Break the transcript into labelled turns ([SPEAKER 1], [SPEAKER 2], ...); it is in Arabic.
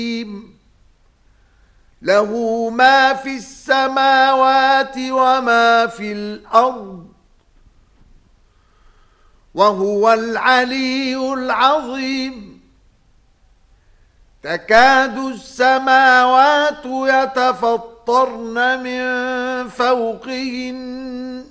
[SPEAKER 1] له ما في السماوات وما في الأرض وهو العلي العظيم. تكاد السماوات يتفطرن من فوقهن